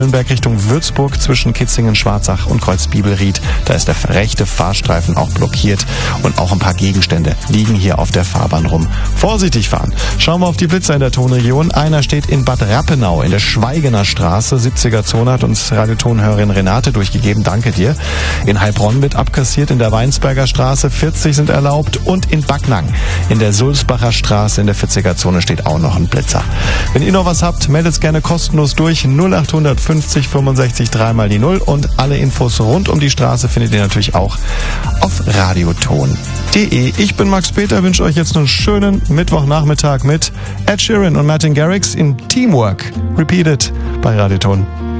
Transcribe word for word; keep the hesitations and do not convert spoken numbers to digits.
Nürnberg Richtung Würzburg zwischen Kitzingen, Schwarzach und Kreuzbibelried. Da ist der rechte Fahrstreifen auch blockiert und auch ein paar Gegenstände liegen hier auf der Fahrbahn rum. Vorsichtig fahren. Schauen wir auf die Blitzer in der Tonregion. Einer steht in Bad Rappenau in der Schweigener Straße. siebziger Zone hat uns Radiotonhörerin Renate durchgegeben. Danke dir. In Heilbronn wird abkassiert, in der Weinsberger Straße vierzig sind erlaubt und in Backnang in der Sulzbacher Straße in der vierziger Zone steht auch noch ein Blitzer. Wenn ihr noch was habt, meldet es gerne kostenlos durch. null acht fünfzig fünfundsechzig drei mal die null und alle Infos rund um die Straße findet ihr natürlich auch auf radioton punkt de. Ich bin Max Peter, wünsche euch jetzt einen schönen Mittwochnachmittag mit Ed Sheeran und Martin Garrix in Teamwork. Repeated bei Radioton.